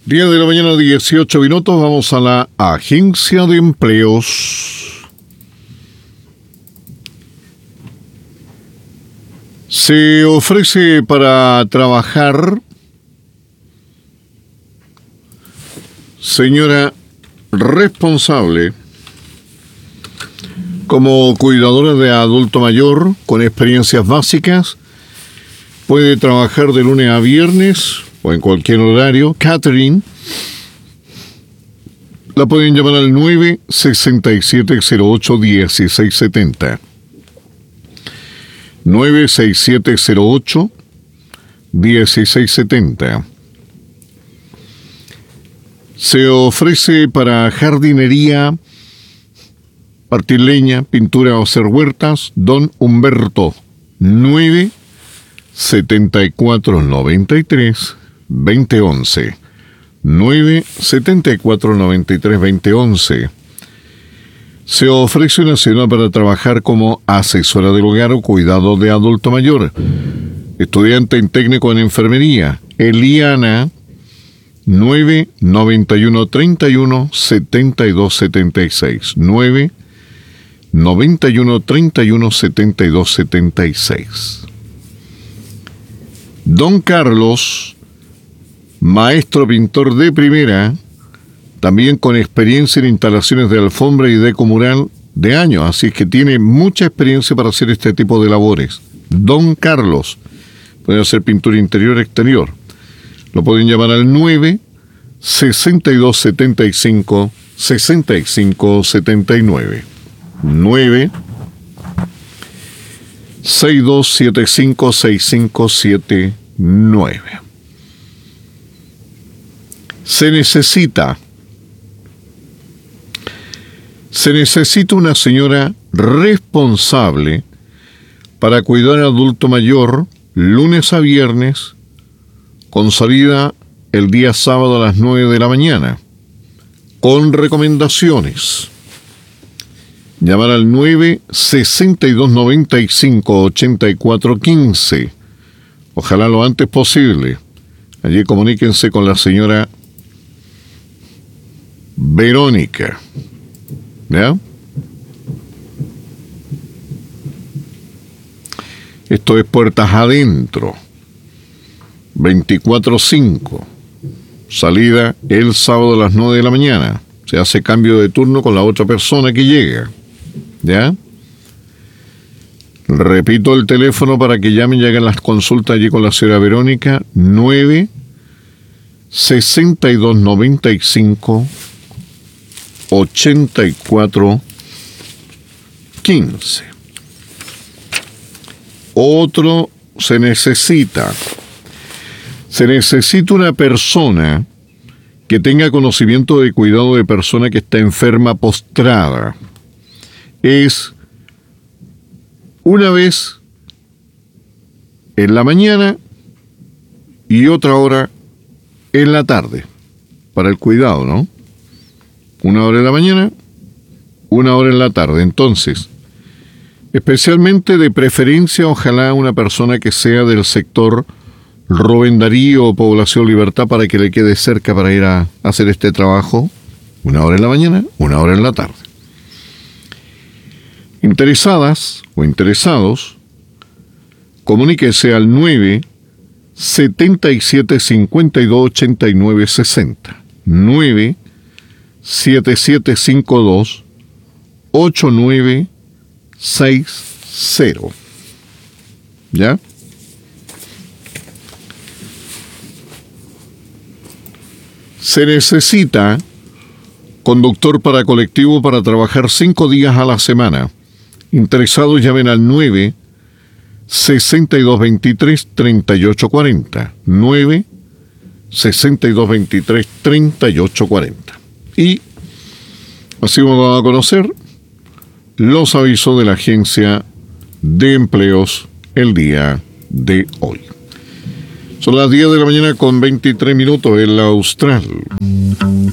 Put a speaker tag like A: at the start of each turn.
A: 10 de la mañana, 18 minutos. Vamos a la agencia de empleos. Se ofrece para trabajar, señora responsable, como cuidadora de adulto mayor con experiencias básicas. Puede trabajar de lunes a viernes o en cualquier horario. Catherine, la pueden llamar al 96708-1670. 96708-1670. Se ofrece para jardinería, partir leña, pintura o hacer huertas. Don Humberto, 97493-2011. 97493-2011. Se ofrece una señora para trabajar como asesora del hogar o cuidado de adulto mayor. Estudiante en técnico en enfermería. Eliana, 991-31-7276. 991-31-7276. Don Carlos, maestro pintor de primera, también con experiencia en instalaciones de alfombra y deco mural de años, así es que tiene mucha experiencia para hacer este tipo de labores. Don Carlos, puede hacer pintura interior y exterior. Lo pueden llamar al 9-6275-6579. 9-6275-6579. Se necesita una señora responsable para cuidar al adulto mayor lunes a viernes, con salida el día sábado a las 9 de la mañana, con recomendaciones. Llamar al 9-6295-8415. Ojalá lo antes posible. Allí comuníquense con la señora Verónica. ¿Ya? Esto es puertas adentro. 24/5. Salida el sábado a las 9 de la mañana. Se hace cambio de turno con la otra persona que llega. ¿Ya? Repito el teléfono para que llamen y hagan las consultas allí con la señora Verónica. 9-6295-8415. Otro se necesita una persona que tenga conocimiento de cuidado de persona que está enferma postrada. Es una vez en la mañana y otra hora en la tarde para el cuidado, ¿no? Una hora en la mañana, una hora en la tarde. Entonces, especialmente de preferencia, ojalá una persona que sea del sector Rubén Darío o Población Libertad para que le quede cerca para ir a hacer este trabajo. Una hora en la mañana, una hora en la tarde. Interesadas o interesados, comuníquese al 9-7752-8960. 9-7752-8960. ¿Ya? Se necesita conductor para colectivo para trabajar 5 días a la semana. Interesados llamen al 9-6223-3840. 9-6223-3840. Y así vamos a conocer los avisos de la agencia de empleos el día de hoy. Son las 10 de la mañana con 23 minutos en la Austral.